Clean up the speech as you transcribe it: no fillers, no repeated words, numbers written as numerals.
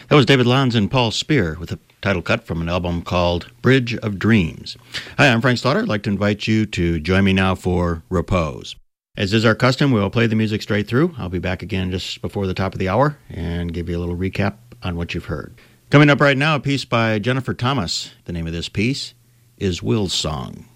That was David Lanz and Paul Spear with a title cut from an album called Bridge of Dreams. Hi, I'm Frank Slaughter. I'd like to invite you to join me now for Repose. As is our custom, we'll play the music straight through. I'll be back again just before the top of the hour and give you a little recap on what you've heard. Coming up right now, a piece by Jennifer Thomas. The name of this piece is Will's Song.